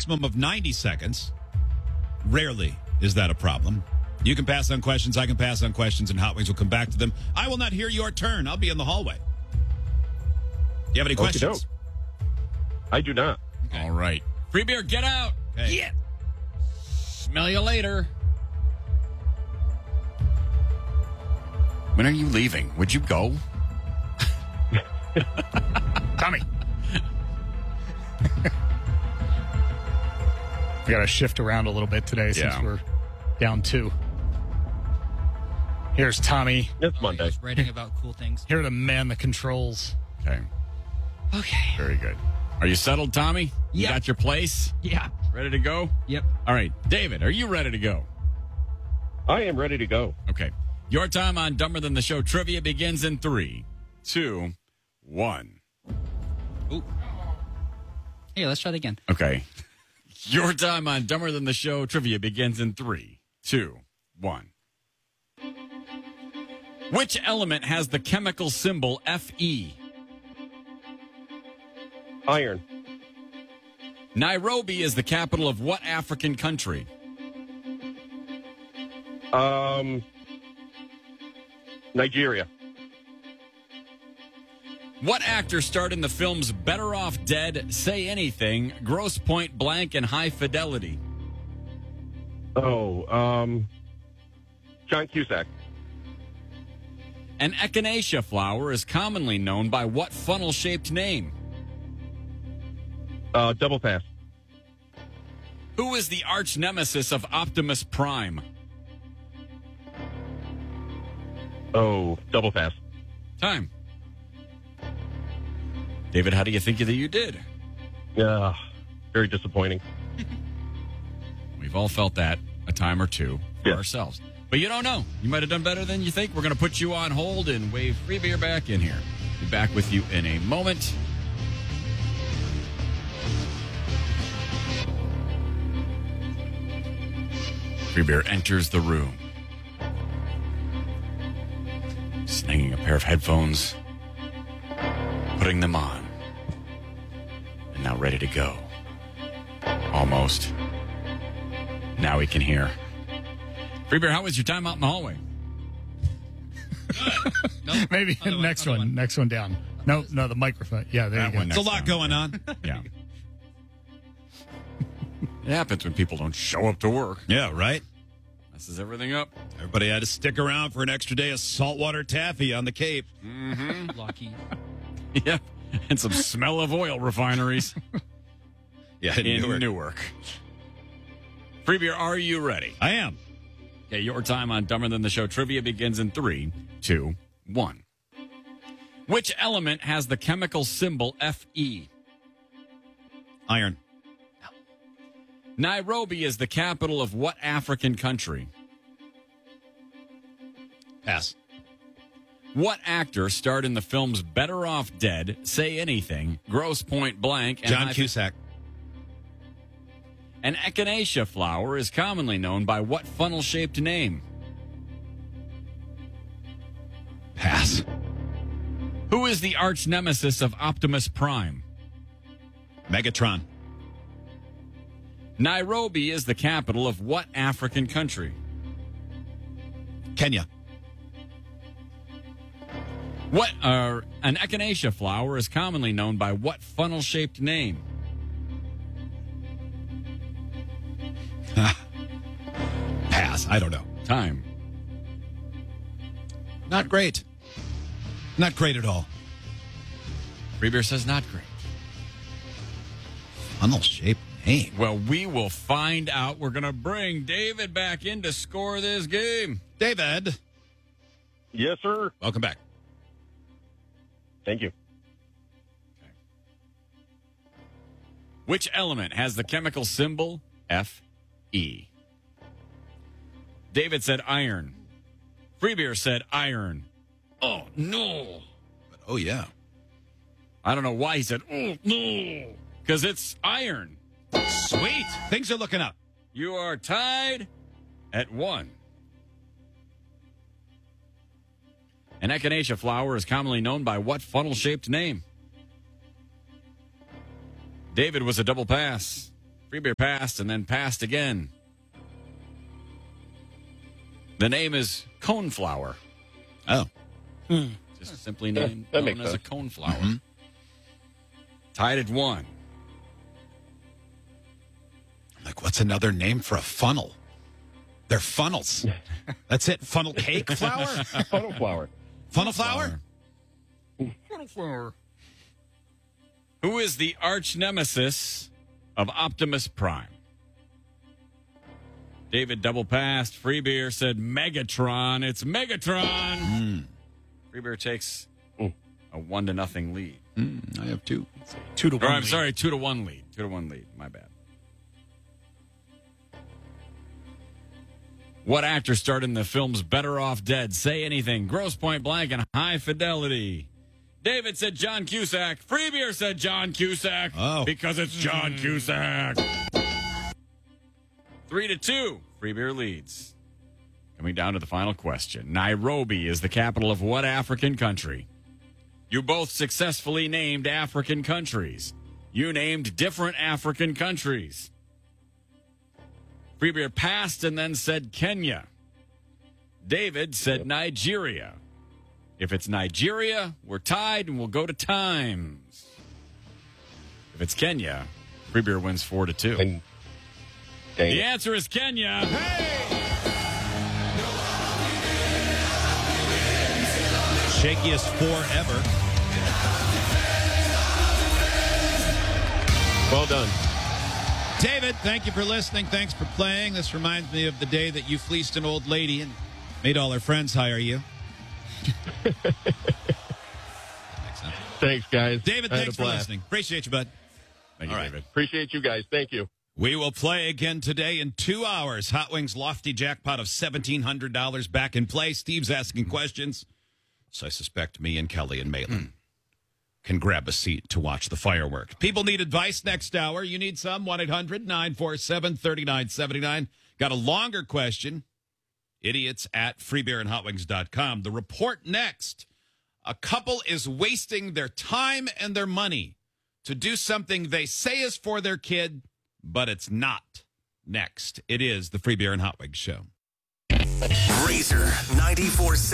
maximum of 90 seconds. Rarely is that a problem. You can pass on questions. I can pass on questions, and Hot Wings will come back to them. I will not hear your turn. I'll be in the hallway. Do you have any questions? I do not. Okay. All right. Free beer, get out. Okay. Yeah. Smell you later. When are you leaving? Would you go? Tommy. We got to shift around a little bit today since we're down 2. Here's Tommy. It's Monday. Just writing about cool things. Here to man the controls. Okay. Okay. Very good. Are you settled, Tommy? You Yeah. got your place? Yeah. Ready to go? Yep. All right. David, are you ready to go? I am ready to go. Okay. Your time on Dumber Than the Show trivia begins in 3, 2, 1. Ooh. Hey, let's try that again. Okay. Your time on Dumber Than the Show trivia begins in 3, 2, 1. Which element has the chemical symbol Fe? Iron. Nairobi is the capital of what African country? Nigeria. What actor starred in the films Better Off Dead, Say Anything, Gross Point Blank, and High Fidelity? John Cusack. An echinacea flower is commonly known by what funnel-shaped name? Double pass. Who is the arch nemesis of Optimus Prime? Double pass. Time. David, how do you think that you did? Very disappointing. We've all felt that a time or two for Yeah. ourselves. But you don't know. You might have done better than you think. We're going to put you on hold and wave free beer back in here. Be back with you in a moment. Free beer enters the room. Snanging a pair of headphones, putting them on, and now ready to go. Almost. Now we can hear. Free beer, how was your time out in the hallway? Nope. Maybe Other next other one. Next one down. No, the microphone. Yeah, there That you go. one. There's a Next lot time. going on. Yeah. It happens when people don't show up to work. Yeah, right? Messes everything up. Everybody had to stick around for an extra day of saltwater taffy on the Cape. Lucky. Yep. And some smell of oil refineries Yeah, in Newark. Free beer, are you ready? I am. Okay, your time on Dumber Than the Show trivia begins in 3, 2, 1. Which element has the chemical symbol Fe? Iron. Nairobi is the capital of what African country? Pass. What actor starred in the films Better Off Dead, Say Anything, Gross Point Blank, and John Cusack. An echinacea flower is commonly known by what funnel-shaped name? Pass. Who is the arch nemesis of Optimus Prime? Megatron. Nairobi is the capital of what African country? Kenya. An echinacea flower is commonly known by what funnel-shaped name? Pass. I don't know. Time. Not great. Not great at all. Free beer says not great. Funnel-shaped name. Well, we will find out. We're going to bring David back in to score this game. David. Yes, sir. Welcome back. Thank you. Which element has the chemical symbol Fe? David said iron. Freebeer said iron. Oh, no. But, oh, yeah. I don't know why he said, oh, no. Because it's iron. Sweet. Things are looking up. You are tied at 1. An echinacea flower is commonly known by what funnel-shaped name? David was a double pass. Free beer passed and then passed again. The name is coneflower. Oh. Just simply known that makes as a sense. coneflower. Mm-hmm. Tied at 1. Like, what's another name for a funnel? They're funnels. That's it. Funnel cake flour? Funnel flower. Funnel flour? Who is the arch nemesis of Optimus Prime? David double passed. Free beer said Megatron. It's Megatron. Free beer takes a 1-0 lead. I have 2. 2-1. Or, I'm sorry, 2-1 lead. 2-1 lead. My bad. What actor starred in the films Better Off Dead, Say Anything, Gross Point Blank, and High Fidelity? David said John Cusack. Free beer said John Cusack. Oh. Because it's John Cusack. 3-2. Free beer leads. Coming down to the final question. Nairobi is the capital of what African country? You both successfully named African countries. You named different African countries. Free beer passed and then said Kenya. David said Nigeria. If it's Nigeria, we're tied and we'll go to times. If it's Kenya, Free beer wins 4-2. And dang The it. answer is Kenya. Shakiest 4 ever. Well done. David, thank you for listening. Thanks for playing. This reminds me of the day that you fleeced an old lady and made all her friends hire you. That makes sense. Thanks, guys. David, I had thanks a for blast. listening. Appreciate you, bud. Thank you, All right. David. Appreciate you guys. Thank you. We will play again today in 2 hours. Hot Wings lofty jackpot of $1,700 back in play. Steve's asking questions. So I suspect me and Kelly and Malin can grab a seat to watch the fireworks. People need advice next hour. You need some? 1-800-947-3979. Got a longer question. Idiots at freebeerandhotwings.com. The report next. A couple is wasting their time and their money to do something they say is for their kid, but it's not. Next, it is the Free Beer and Hot Wings Show. Razor 94.7.